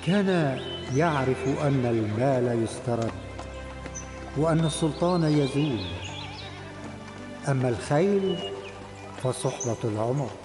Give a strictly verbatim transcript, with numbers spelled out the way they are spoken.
كان يعرف أن المال يسترد وأن السلطان يزول، أما الخيل فصحبة العمر.